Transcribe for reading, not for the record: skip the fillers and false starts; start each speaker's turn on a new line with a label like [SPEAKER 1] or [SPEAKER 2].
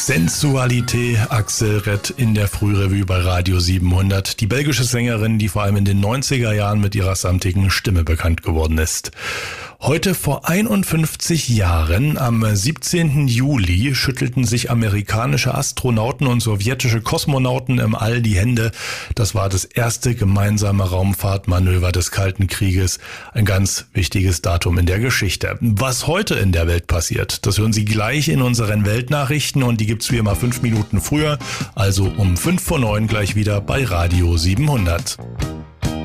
[SPEAKER 1] Sensualité, Axel Red in der Frührevue bei Radio 700. Die belgische Sängerin, die vor allem in den 90er Jahren mit ihrer samtigen Stimme bekannt geworden ist. Heute vor 51 Jahren, am 17. Juli, schüttelten sich amerikanische Astronauten und sowjetische Kosmonauten im All die Hände. Das war das erste gemeinsame Raumfahrtmanöver des Kalten Krieges. Ein ganz wichtiges Datum in der Geschichte. Was heute in der Welt passiert, das hören Sie gleich in unseren Weltnachrichten und die gibt's wie immer 5 Minuten früher, also um 5 vor 9 gleich wieder bei Radio 700.